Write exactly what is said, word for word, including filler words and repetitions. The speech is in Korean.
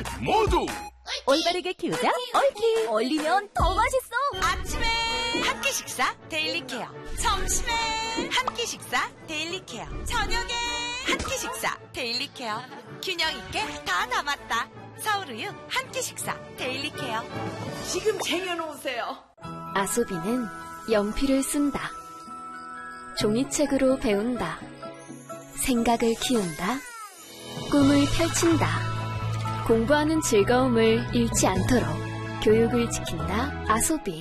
아이들 모두 올바르게 키우자 옳키. 얼리면 더 맛있어. 아침에 한 끼 식사 데일리 케어, 점심에 한 끼 식사 데일리 케어, 저녁에 한 끼 식사 데일리 케어. 균형 있게 다 담았다. 서울우유 한 끼 식사 데일리 케어. 지금 쟁여놓으세요. 아소비는 연필을 쓴다. 종이책으로 배운다. 생각을 키운다. 꿈을 펼친다. 공부하는 즐거움을 잃지 않도록 교육을 지킨다. 아소비.